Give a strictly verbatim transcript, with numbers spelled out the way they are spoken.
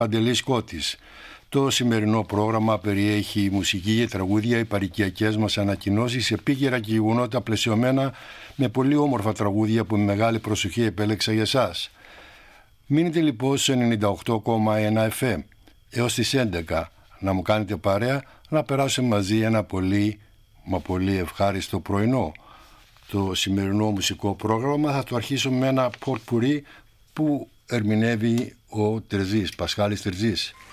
Παντελής Κώτης. Το σημερινό πρόγραμμα περιέχει μουσική και τραγούδια, οι παροικιακές μας ανακοινώσεις, επίκαιρα και γεγονότα πλαισιωμένα με πολύ όμορφα τραγούδια που με μεγάλη προσοχή επέλεξα για εσάς. Μείνετε λοιπόν στο ενενήντα οκτώ κόμμα ένα εφ εμ έως τις έντεκα να μου κάνετε παρέα, να περάσουμε μαζί ένα πολύ μα πολύ ευχάριστο πρωινό. Το σημερινό μουσικό πρόγραμμα θα το αρχίσω με ένα πορτπουρί που ερμηνεύει ο Τερζής, Πασχάλης Τερζής.